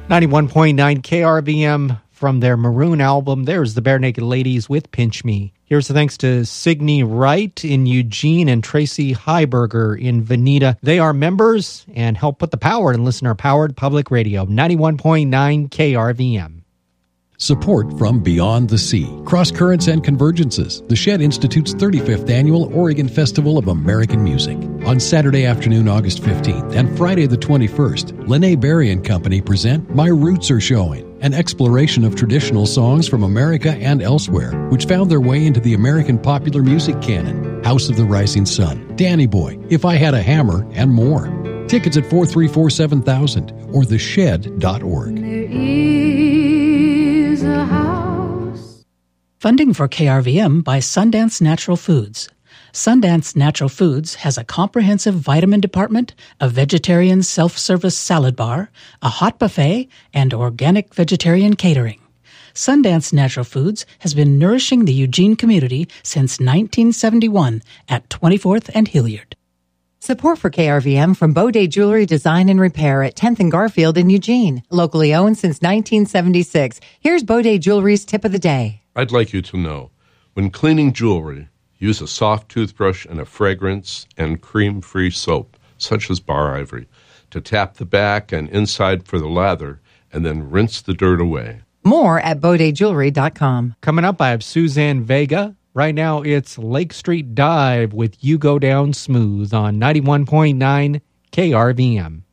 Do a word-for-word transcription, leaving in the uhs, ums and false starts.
ninety-one point nine K R V M from their Maroon album. There's the Bare Naked Ladies with Pinch Me. Here's the thanks to Signe Wright in Eugene and Tracy Heiberger in Veneta. They are members and help put the power in listener-powered public radio. ninety-one point nine K R V M. Support from Beyond the Sea, Cross Currents and Convergences, the Shed Institute's thirty-fifth Annual Oregon Festival of American Music. On Saturday afternoon, August fifteenth, and Friday the twenty-first, Lene Berry and Company present My Roots Are Showing, an exploration of traditional songs from America and elsewhere, which found their way into the American popular music canon. House of the Rising Sun, Danny Boy, If I Had a Hammer, and more. Tickets at four three four seven thousand or the shed dot org. There is a house. Funding for K R V M by Sundance Natural Foods. Sundance Natural Foods has a comprehensive vitamin department, a vegetarian self-service salad bar, a hot buffet, and organic vegetarian catering. Sundance Natural Foods has been nourishing the Eugene community since nineteen seventy-one at twenty-fourth and Hilliard. Support for K R V M from Baudet Jewelry Design and Repair at tenth and Garfield in Eugene. Locally owned since nineteen seventy-six. Here's Baudet Jewelry's tip of the day. I'd like you to know, when cleaning jewelry, use a soft toothbrush and a fragrance and cream-free soap, such as Bar Ivory, to tap the back and inside for the lather, and then rinse the dirt away. More at Baudet Jewelry dot com. Coming up, I have Suzanne Vega. Right now, it's Lake Street Dive with You Go Down Smooth on ninety-one point nine K R V M.